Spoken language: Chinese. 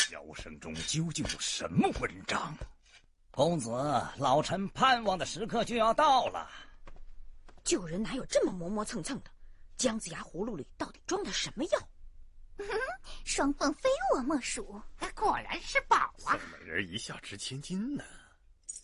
箫声中究竟有什么文章？ 公子，老臣盼望的时刻就要到了。 救人哪有这么磨磨蹭蹭的？姜子牙葫芦里到底装的什么药？ 双凤非我莫属。 果然是宝啊！ 送美人一笑值千金呢。